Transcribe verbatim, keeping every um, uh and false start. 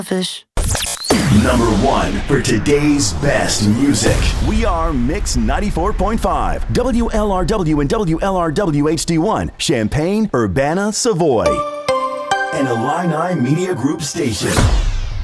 Fish. Number one for today's best music. We are Mix ninety-four point five, W L R W and W L R W H D one, Champaign, Urbana, Savoy. An Illini Media Group station.